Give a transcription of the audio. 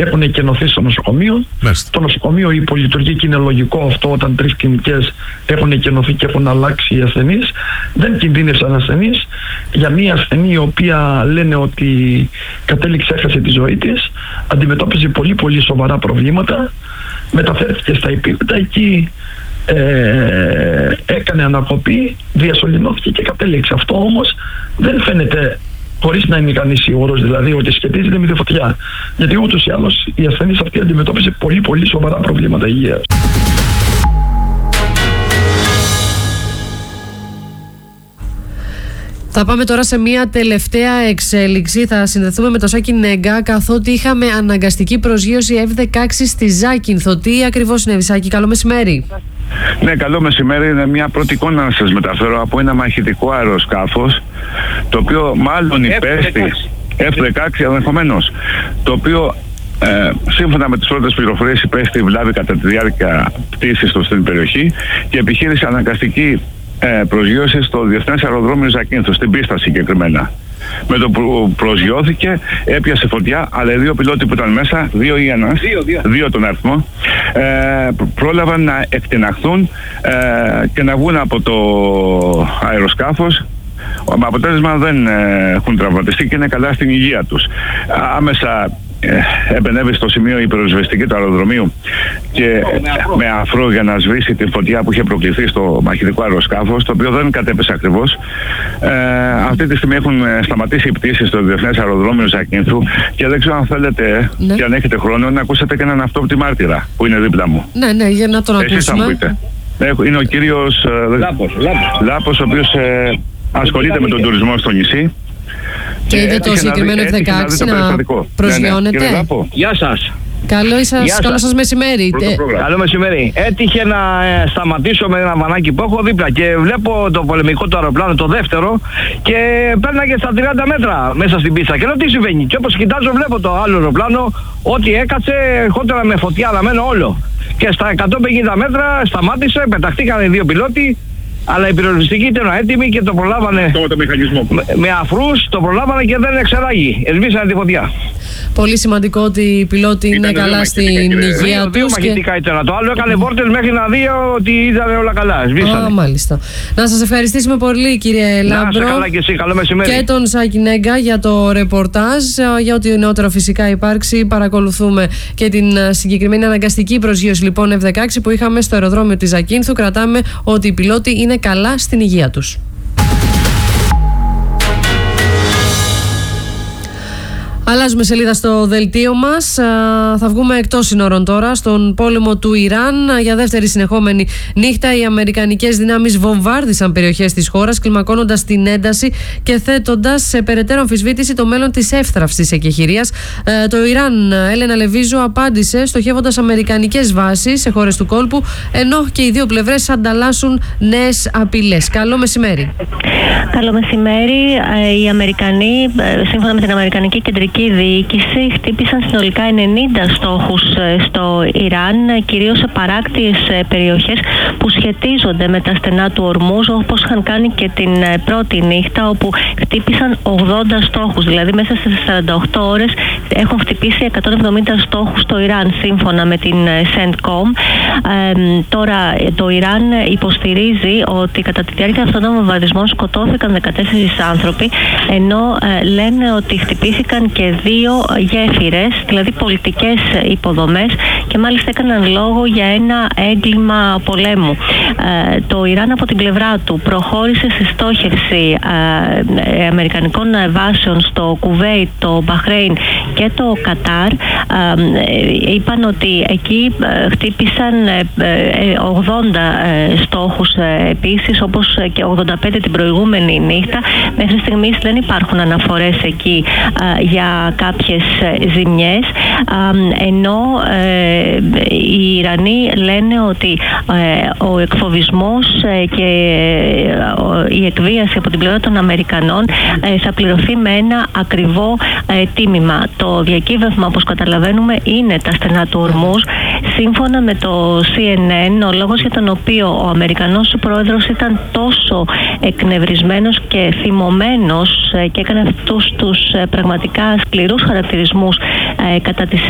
έχουν εκενωθεί στο νοσοκομείο. Το νοσοκομείο υπολειτουργεί και είναι λογικό αυτό όταν 3 κλινικές έχουν εκενωθεί και έχουν αλλάξει οι ασθενείς. Δεν κινδύνευσαν ασθενείς. Για μια ασθενή η οποία λένε ότι κατέληξε, έχασε τη ζωή της, αντιμετώπιζε πολύ πολύ σοβαρά προβλήματα, μεταφέρθηκε στα υπήρχοντα, εκεί έκανε ανακοπή, διασωληνώθηκε και κατέληξε. Αυτό όμως δεν φαίνεται, χωρίς να είναι κανείς σίγουρος δηλαδή ότι σχετίζεται με τη φωτιά, γιατί ούτως ή άλλως η ασθενής αυτή αντιμετώπιζε πολύ πολύ σοβαρά προβλήματα υγείας. Θα πάμε τώρα σε μια τελευταία εξέλιξη. Θα συνδεθούμε με το Σάκη Νέγκα, καθότι είχαμε αναγκαστική προσγείωση F-16 στη Ζάκυνθο. Τι ακριβώς συνέβη, Σάκη? Καλό μεσημέρι. Ναι, καλό μεσημέρι. Είναι μια πρώτη εικόνα να σας μεταφέρω από ένα μαχητικό αεροσκάφος, το οποίο μάλλον υπέστη F-16 ενδεχομένως, το οποίο σύμφωνα με τις πρώτες πληροφορίες υπέστη βλάβη κατά τη διάρκεια πτήσης του στην περιοχή και επιχείρησε αναγκαστική προσγείωση στο Διεθνές Αεροδρόμιο Ζακύνθου, στην πίστα συγκεκριμένα. Με το που προσγειώθηκε έπιασε φωτιά, αλλά οι 2 πιλότοι που ήταν μέσα, 2 ή 1, 2 τον αριθμό, πρόλαβαν να εκτιναχθούν και να βγουν από το αεροσκάφος. Με αποτέλεσμα δεν έχουν τραυματιστεί και είναι καλά στην υγεία τους. Άμεσα επενέβη στο σημείο η πυροσβεστική του αεροδρομίου και με αφρό για να σβήσει τη φωτιά που είχε προκληθεί στο μαχητικό αεροσκάφος, το οποίο δεν κατέπεσε ακριβώς. Αυτή τη στιγμή έχουν σταματήσει οι πτήσεις στο Διεθνές Αεροδρόμιο Ζακύνθου και δεν ξέρω αν θέλετε και αν έχετε χρόνο να ακούσετε και έναν αυτόπτη μάρτυρα που είναι δίπλα μου. Ναι, για να τον ακούσουμε. Εσείς θα μου πείτε. Είναι ο κύριος Λάπος, ο οποίος ασχολείται με τον τουρισμό στο νησί. Και είδε το συγκεκριμένο F-16 να προσγειώνεται. Γεια σας. Καλό σας μεσημέρι. Καλό μεσημέρι. Έτυχε να σταματήσω με ένα βανάκι που έχω δίπλα και βλέπω το πολεμικό του αεροπλάνο, το δεύτερο, και πέρναγε στα 30 μέτρα μέσα στην πίστα. Και λέω τι συμβαίνει. Και όπως κοιτάζω, βλέπω το άλλο αεροπλάνο ότι έκατσε, ερχόταν με φωτιά αναμένο όλο. Και στα 150 μέτρα σταμάτησε, πεταχτήκαν οι 2 πιλότοι. Αλλά η πυροσβεστική ήταν έτοιμη και το προλάβανε με αφρούς, το προλάβανε και δεν εξεράγει. Σβήσανε τη φωτιά. Πολύ σημαντικό ότι οι πιλότοι είναι καλά στην υγεία τους. 2 μαχητικά ήταν. Το άλλο έκανε βόρτες μέχρι να δει ότι ήταν όλα καλά. Σβήσανε. Μάλιστα. Να σας ευχαριστήσουμε πολύ, κύριε Λάμπρο. Να καλά και εσύ. Καλό μεσημέρι. Και τον Σάκη Νέγκα για το ρεπορτάζ. Για ό,τι νεότερο φυσικά υπάρξει, παρακολουθούμε και την συγκεκριμένη αναγκαστική προσγείωση λοιπόν F-16 που είχαμε στο αεροδρόμιο της Ζακύνθου. Κρατάμε ότι οι πιλότοι είναι καλά στην υγεία τους. Αλλάζουμε σελίδα στο δελτίο μας. Θα βγούμε εκτός συνόρων τώρα, στον πόλεμο του Ιράν. Για δεύτερη συνεχόμενη νύχτα οι αμερικανικές δυνάμεις βομβάρδισαν περιοχές της χώρας, κλιμακώνοντας την ένταση και θέτοντας σε περαιτέρω αμφισβήτηση το μέλλον της εύθραυστης εκεχηρίας. Το Ιράν, Έλενα Λεβίζου, απάντησε στοχεύοντας αμερικανικές βάσεις σε χώρες του κόλπου, ενώ και οι 2 πλευρές ανταλλάσσουν νέες απειλές. Καλό μεσημέρι. Καλό μεσημέρι. Οι Αμερικανοί, σύμφωνα με την Αμερικανική Κεντρική Διοίκηση, χτύπησαν συνολικά 90 στόχους στο Ιράν, κυρίως σε παράκτιες περιοχές που σχετίζονται με τα στενά του Ορμούζ, όπως είχαν κάνει και την πρώτη νύχτα, όπου χτύπησαν 80 στόχους. Δηλαδή μέσα στις 48 ώρες έχουν χτυπήσει 170 στόχους στο Ιράν, σύμφωνα με την CENTCOM. Τώρα το Ιράν υποστηρίζει ότι κατά τη διάρκεια αυτών των βομβαρδισμών σκοτώθηκαν 14 άνθρωποι, ενώ λένε ότι χτυπήθηκαν και 2 γέφυρες, δηλαδή πολιτικές υποδομές, και μάλιστα έκαναν λόγο για ένα έγκλημα πολέμου. Το Ιράν από την πλευρά του προχώρησε στη στόχευση αμερικανικών βάσεων στο Κουβέιτ, το Μπαχρέιν και το Κατάρ. Είπαν ότι εκεί χτύπησαν 80 στόχους επίσης, όπως και 85 την προηγούμενη νύχτα. Μέχρι στιγμής δεν υπάρχουν αναφορές εκεί για κάποιες ζημιές, ενώ οι Ιρανοί λένε ότι ο εκφοβισμός και η εκβίαση από την πλευρά των Αμερικανών θα πληρωθεί με ένα ακριβό τίμημα. Το διακύβευμα, όπως καταλαβαίνουμε, είναι τα στενά του Ορμούζ. Σύμφωνα με το CNN, ο λόγος για τον οποίο ο Αμερικανός πρόεδρος ήταν τόσο εκνευρισμένος και θυμωμένος και έκανε αυτούς τους πραγματικά σκληρούς χαρακτηρισμούς κατά της